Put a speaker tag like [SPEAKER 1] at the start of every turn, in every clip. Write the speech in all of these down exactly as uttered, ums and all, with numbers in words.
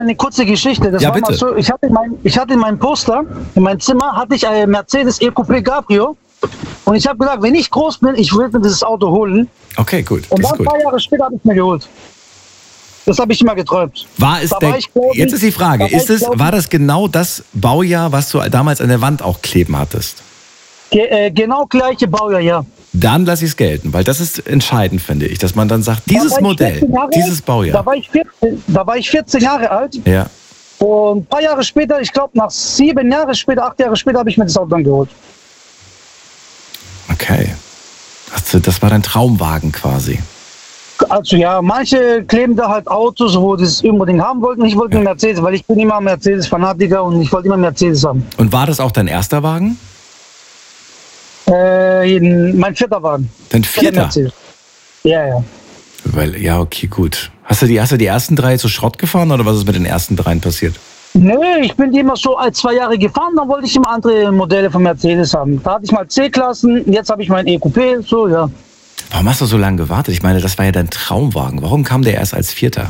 [SPEAKER 1] eine kurze Geschichte. Das
[SPEAKER 2] ja,
[SPEAKER 1] war
[SPEAKER 2] bitte.
[SPEAKER 1] Mal so, ich hatte mein, ich hatte in meinem Poster, in meinem Zimmer, hatte ich ein Mercedes E-Coupé Cabrio. Und ich habe gesagt, wenn ich groß bin, ich will mir dieses Auto holen.
[SPEAKER 2] Okay, gut.
[SPEAKER 1] Und
[SPEAKER 2] das
[SPEAKER 1] dann
[SPEAKER 2] ist
[SPEAKER 1] ein paar
[SPEAKER 2] gut.
[SPEAKER 1] Jahre später habe ich mir geholt. Das habe ich immer geträumt.
[SPEAKER 2] War es
[SPEAKER 1] Da
[SPEAKER 2] der,
[SPEAKER 1] war ich, glaub ich-
[SPEAKER 2] jetzt ist die Frage,
[SPEAKER 1] da war
[SPEAKER 2] ist
[SPEAKER 1] ich,
[SPEAKER 2] es,
[SPEAKER 1] glaub ich-
[SPEAKER 2] war das genau das Baujahr, was du damals an der Wand auch kleben hattest?
[SPEAKER 1] Ge äh, genau gleiche Baujahr, ja.
[SPEAKER 2] Dann lasse ich es gelten, weil das ist entscheidend, finde ich, dass man dann sagt,
[SPEAKER 1] Da
[SPEAKER 2] dieses
[SPEAKER 1] war ich
[SPEAKER 2] Modell,
[SPEAKER 1] vierzehn Jahre
[SPEAKER 2] dieses
[SPEAKER 1] alt.
[SPEAKER 2] Baujahr.
[SPEAKER 1] Da war, ich vierzehn, da war ich vierzehn Jahre alt.
[SPEAKER 2] Ja,
[SPEAKER 1] Und ein paar Jahre später, ich glaube nach sieben Jahre später, acht Jahre später, habe ich mir das Auto dann geholt.
[SPEAKER 2] okay. Also das war dein Traumwagen quasi.
[SPEAKER 1] Also ja, manche kleben da halt Autos, wo die es unbedingt haben wollten. Ich wollte einen Mercedes, weil ich bin immer Mercedes-Fanatiker und ich wollte immer einen Mercedes haben.
[SPEAKER 2] Und war das auch dein erster Wagen?
[SPEAKER 1] Äh, in- mein vierter Wagen.
[SPEAKER 2] Dein
[SPEAKER 1] Der
[SPEAKER 2] vierter?
[SPEAKER 1] Mercedes. Ja, ja.
[SPEAKER 2] Weil, ja, okay, gut. Hast du, die, hast du die ersten drei zu Schrott gefahren oder was ist mit den ersten dreien passiert?
[SPEAKER 1] Nö, ich bin die immer so als zwei Jahre gefahren, dann wollte ich immer andere Modelle von Mercedes haben. Da hatte ich mal C-Klassen, jetzt habe ich mein E-Coupé, so ja.
[SPEAKER 2] Warum hast du so lange gewartet? Ich meine, das war ja dein Traumwagen. Warum kam der erst als Vierter?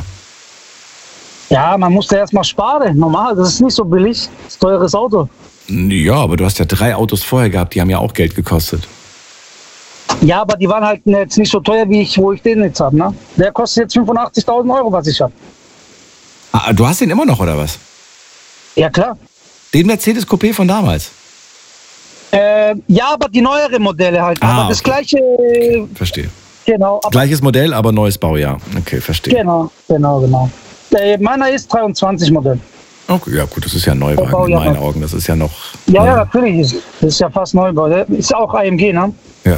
[SPEAKER 1] Ja, man musste erst mal sparen, normal, das ist nicht so billig, das ist ein teures Auto.
[SPEAKER 2] Ja, aber du hast ja drei Autos vorher gehabt, die haben ja auch Geld gekostet.
[SPEAKER 1] Ja, aber die waren halt jetzt nicht so teuer, wie ich, wo ich den jetzt habe. Ne? Der kostet jetzt fünfundachtzigtausend Euro, was ich habe.
[SPEAKER 2] Ah, du hast den immer noch, oder was?
[SPEAKER 1] Ja, klar.
[SPEAKER 2] Den Mercedes Coupé von damals?
[SPEAKER 1] Äh, ja, aber die neueren Modelle halt.
[SPEAKER 2] Ah,
[SPEAKER 1] aber das
[SPEAKER 2] okay.
[SPEAKER 1] gleiche,
[SPEAKER 2] Verstehe.
[SPEAKER 1] genau. Aber,
[SPEAKER 2] Gleiches Modell, aber neues Baujahr. Okay, verstehe.
[SPEAKER 1] genau, genau, genau. Äh, meiner ist dreiundzwanzig Modell.
[SPEAKER 2] Okay, ja gut, das ist ja ein Neuwagen in
[SPEAKER 1] Baujahr
[SPEAKER 2] meinen
[SPEAKER 1] noch.
[SPEAKER 2] Augen. Das ist ja noch...
[SPEAKER 1] Ja,
[SPEAKER 2] äh,
[SPEAKER 1] ja, natürlich. Ist, das ist ja fast Neubau. Der ist auch A M G, ne?
[SPEAKER 2] Ja.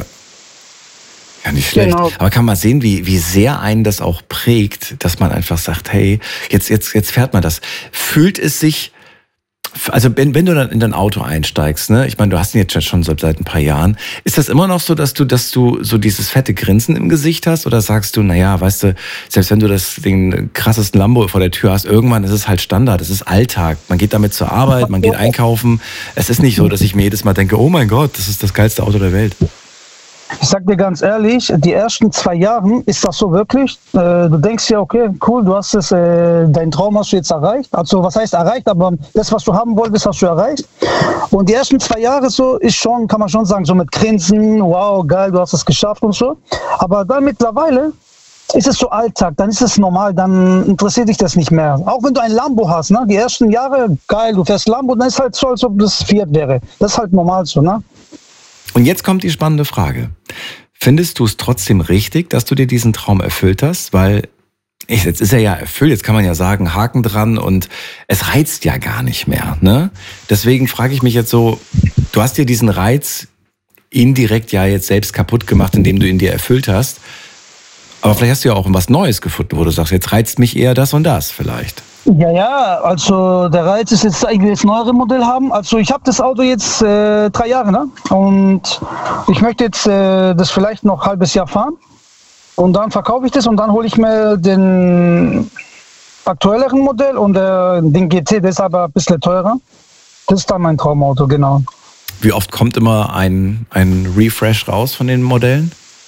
[SPEAKER 2] Ja, nicht schlecht.
[SPEAKER 1] Genau.
[SPEAKER 2] Aber kann man sehen, wie, wie sehr einen das auch prägt, dass man einfach sagt, hey, jetzt, jetzt, jetzt fährt man das. Fühlt es sich, also wenn, wenn du dann in dein Auto einsteigst, ne, ich meine, du hast ihn jetzt schon seit, seit ein paar Jahren, ist das immer noch so, dass du, dass du so dieses fette Grinsen im Gesicht hast? Oder sagst du, naja, weißt du, selbst wenn du das, den krassesten Lambo vor der Tür hast, irgendwann ist es halt Standard, es ist Alltag. Man geht damit zur Arbeit, man geht einkaufen. Es ist nicht so, dass ich mir jedes Mal denke, oh mein Gott, das ist das geilste Auto der Welt.
[SPEAKER 1] Ich sag dir ganz ehrlich, die ersten zwei Jahre ist das so wirklich. Äh, du denkst ja, okay, cool, du hast es, äh, deinen Traum hast du jetzt erreicht. Also was heißt erreicht, aber das, was du haben wolltest, hast du erreicht. Und die ersten zwei Jahre so ist schon, kann man schon sagen, so mit Grinsen, wow, geil, du hast es geschafft und so. Aber dann mittlerweile ist es so Alltag, dann ist es normal, dann interessiert dich das nicht mehr. Auch wenn du ein Lambo hast, ne? Die ersten Jahre, geil, du fährst Lambo, dann ist halt so, als ob das Fiat wäre. Das ist halt normal so, ne?
[SPEAKER 2] Und jetzt kommt die spannende Frage. Findest du es trotzdem richtig, dass du dir diesen Traum erfüllt hast? Weil ich, jetzt ist er ja erfüllt, jetzt kann man ja sagen, Haken dran und es reizt ja gar nicht mehr. Ne? Deswegen frage ich mich jetzt so, du hast dir diesen Reiz indirekt ja jetzt selbst kaputt gemacht, indem du ihn dir erfüllt hast. Aber vielleicht hast du ja auch was Neues gefunden, wo du sagst, jetzt reizt mich eher das und das vielleicht.
[SPEAKER 1] Ja, ja, also der Reiz ist jetzt eigentlich das neuere Modell haben. Also ich habe das Auto jetzt äh, drei Jahre, ne? Und ich möchte jetzt äh, das vielleicht noch ein halbes Jahr fahren. Und dann verkaufe ich das und dann hole ich mir den aktuelleren Modell und äh, den G T, der ist aber ein bisschen teurer. Das ist dann mein Traumauto, genau.
[SPEAKER 2] Wie oft kommt immer ein, ein Refresh raus von den Modellen?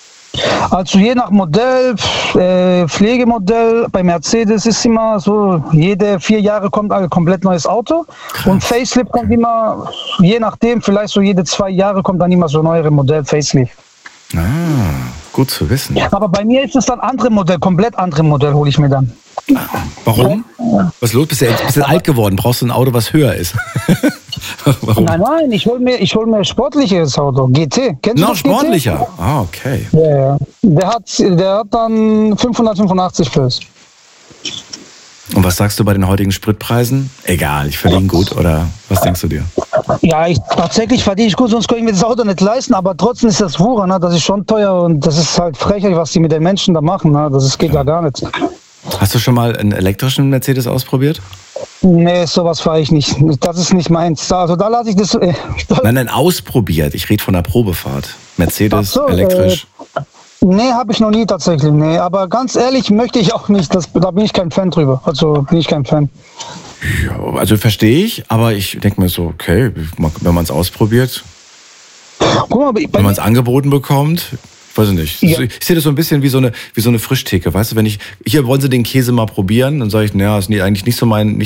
[SPEAKER 1] Also je nach Modell, äh, Pflegemodell, bei Mercedes ist immer so, jede vier Jahre kommt ein komplett neues Auto.
[SPEAKER 2] Krass.
[SPEAKER 1] Und Facelift kommt immer, je nachdem, vielleicht so jede zwei Jahre kommt dann immer so ein neuere Modell, Facelift.
[SPEAKER 2] Ah, gut zu wissen.
[SPEAKER 1] Aber bei mir ist es dann andere Modell, komplett andere Modell hole ich mir dann.
[SPEAKER 2] Warum? Was ist los? Bist du jetzt ein bisschen alt geworden? Brauchst du ein Auto, was höher ist? Warum?
[SPEAKER 1] Nein, nein, ich hole mir, ich hol mir ein sportliches Auto, G T. Kennst du
[SPEAKER 2] Noch
[SPEAKER 1] das G T?
[SPEAKER 2] sportlicher? Ah, okay.
[SPEAKER 1] Ja, ja. Der hat, der hat dann fünfhundertfünfundachtzig PS.
[SPEAKER 2] Und was sagst du bei den heutigen Spritpreisen? Egal, ich verdiene gut, oder was denkst du dir?
[SPEAKER 1] Ja, ich, tatsächlich verdiene ich gut, sonst kann ich mir das Auto nicht leisten, aber trotzdem ist das Wucher, ne? Das ist schon teuer und das ist halt frechlich, was die mit den Menschen da machen, ne? Das ist, geht ja gar nicht.
[SPEAKER 2] Hast du schon mal einen elektrischen Mercedes ausprobiert?
[SPEAKER 1] Nee, sowas fahre ich nicht. Das ist nicht meins. Also da lasse ich das... Äh,
[SPEAKER 2] Nein, nein, ausprobiert. Ich rede von der Probefahrt. Mercedes,
[SPEAKER 1] Ach so,
[SPEAKER 2] elektrisch.
[SPEAKER 1] Äh, nee, habe ich noch nie tatsächlich. Nee, aber ganz ehrlich möchte ich auch nicht. Das, da bin ich kein Fan drüber. Also bin ich kein Fan.
[SPEAKER 2] Ja, also verstehe ich, aber ich denke mir so, okay, wenn man es ausprobiert,
[SPEAKER 1] Guck mal, bei
[SPEAKER 2] wenn man es angeboten bekommt, weiß ich nicht.
[SPEAKER 1] Ja.
[SPEAKER 2] Ich sehe das so ein bisschen wie so eine, wie so eine Frischtheke, weißt du, wenn ich, hier wollen Sie den Käse mal probieren, dann sage ich, naja, ist nie, eigentlich nicht so mein,